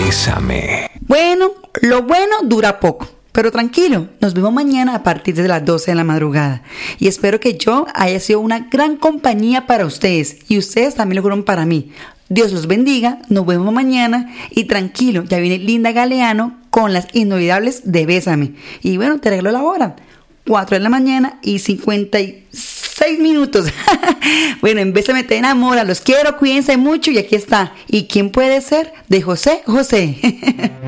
Bésame. Bueno, lo bueno dura poco. Pero tranquilo, nos vemos mañana a partir de las 12 de la madrugada. Y espero que yo haya sido una gran compañía para ustedes. Y ustedes también lo fueron para mí. Dios los bendiga, nos vemos mañana. Y tranquilo, ya viene Linda Galeano con las inolvidables de Bésame. Y bueno, te regalo la hora. 4 de la mañana y 56 minutos. Bueno, en Bésame te enamora. Los quiero, cuídense mucho. Y aquí está. ¿Y quién puede ser? De José José.